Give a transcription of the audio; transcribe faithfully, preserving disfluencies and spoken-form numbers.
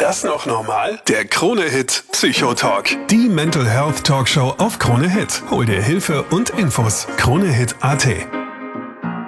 das noch normal? Der Krone-Hit Psychotalk. Die Mental Health Talkshow auf Krone Hit. Hol dir Hilfe und Infos. Krone Hit Punkt at.